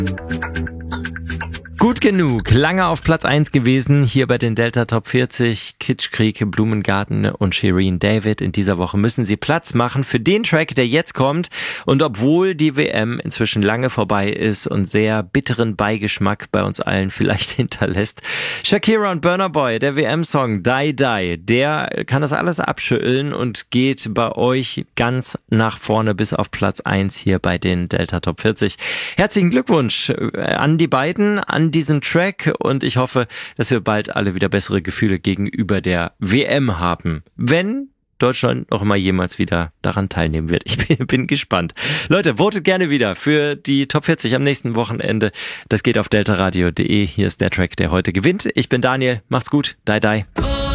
Gut genug, lange auf Platz 1 gewesen, hier bei den Delta Top 40, Kitschkrieg, Blumengarten und Shirin David. In dieser Woche müssen sie Platz machen für den Track, der jetzt kommt. Und obwohl die WM inzwischen lange vorbei ist und sehr bitteren Beigeschmack bei uns allen vielleicht hinterlässt, Shakira und Burna Boy, der WM-Song Die Die, der kann das alles abschütteln und geht bei euch ganz nach vorne bis auf Platz 1 hier bei den Delta Top 40. Herzlichen Glückwunsch an die beiden, an diesem Track, und ich hoffe, dass wir bald alle wieder bessere Gefühle gegenüber der WM haben. Wenn Deutschland noch immer jemals wieder daran teilnehmen wird. Ich bin gespannt. Leute, votet gerne wieder für die Top 40 am nächsten Wochenende. Das geht auf deltaradio.de. Hier ist der Track, der heute gewinnt. Ich bin Daniel. Macht's gut. Die Die.